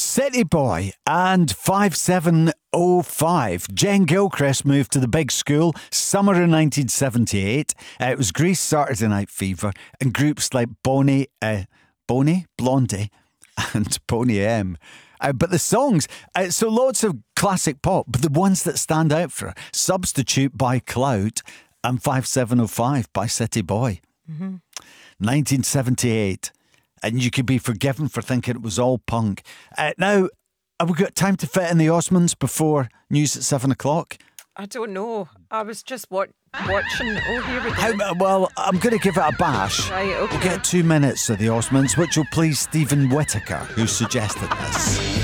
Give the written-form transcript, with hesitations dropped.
City Boy and 5705. Jen Gilchrist moved to the big school summer of 1978. It was Grease Saturday Night Fever and groups like Blondie and Boney M. But the songs, so lots of classic pop, but the ones that stand out for her, Substitute by Clout and 5705 by City Boy. 1978. And you could be forgiven for thinking it was all punk. Now, have we got time to fit in the Osmonds before news at 7 o'clock? I don't know. I was just watching. Oh, here we go. Well, I'm going to give it a bash. Right, okay. We'll get 2 minutes of the Osmonds, which will please Stephen Whittaker, who suggested this.